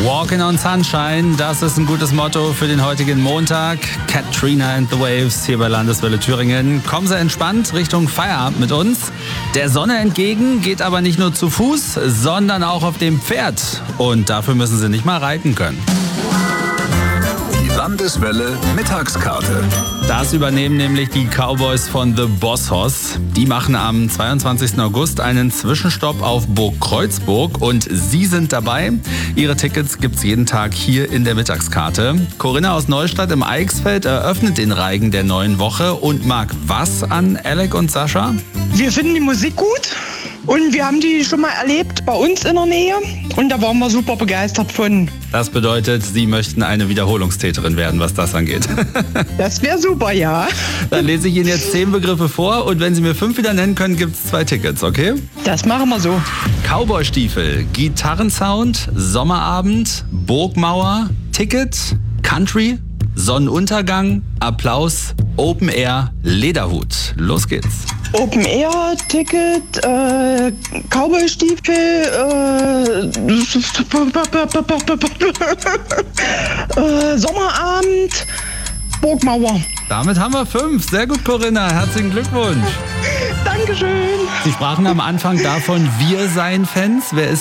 Walking on Sunshine, das ist ein gutes Motto für den heutigen Montag. Katrina and the Waves hier bei Landeswelle Thüringen. Kommen Sie entspannt Richtung Feierabend mit uns. Der Sonne entgegen geht aber nicht nur zu Fuß, sondern auch auf dem Pferd. Und dafür müssen Sie nicht mal reiten können. Die Landeswelle Mittagskarte. Das übernehmen nämlich die Cowboys von The Boss Hoss. Die machen am 22. August einen Zwischenstopp auf Burg Kreuzburg und Sie sind dabei. Ihre Tickets gibt's jeden Tag hier in der Mittagskarte. Corinna aus Neustadt im Eichsfeld eröffnet den Reigen der neuen Woche und mag was an Alec und Sascha? Wir finden die Musik gut und wir haben die schon mal erlebt bei uns in der Nähe und da waren wir super begeistert von. Das bedeutet, Sie möchten eine Wiederholungstäterin werden, was das angeht. Das wäre super, ja. Dann lese ich Ihnen jetzt 10 Begriffe vor und wenn Sie mir 5 wieder nennen können, gibt's 2 Tickets, okay? Das machen wir so. Cowboystiefel, Gitarrensound, Sommerabend, Burgmauer, Ticket, Country, Sonnenuntergang, Applaus, Open Air, Lederhut. Los geht's. Open Air, Ticket, Cowboystiefel, Sommerabend, Burgmauer. Damit haben wir 5. Sehr gut, Corinna. Herzlichen Glückwunsch. Dankeschön. Sie sprachen am Anfang davon, wir seien Fans. Wer ist